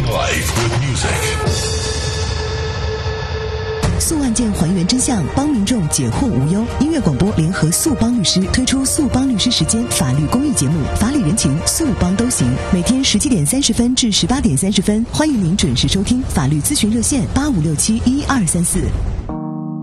Life with music. 诉案件还原真相，帮民众解惑无忧。音乐广播联合速帮律师推出速帮律师时间法律公益节目，法理人情速帮都行。每天17点30分至18点30分，欢迎您准时收听。法律咨询热线85671234。